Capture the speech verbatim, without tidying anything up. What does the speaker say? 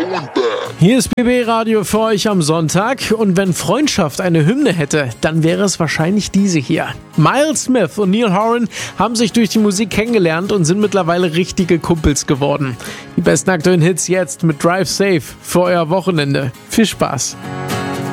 Hier ist B B Radio für euch am Sonntag und wenn Freundschaft eine Hymne hätte, dann wäre es wahrscheinlich diese hier. Miles Smith und Neil Horan haben sich durch die Musik kennengelernt und sind mittlerweile richtige Kumpels geworden. Die besten aktuellen Hits jetzt mit Drive Safe für euer Wochenende. Viel Spaß!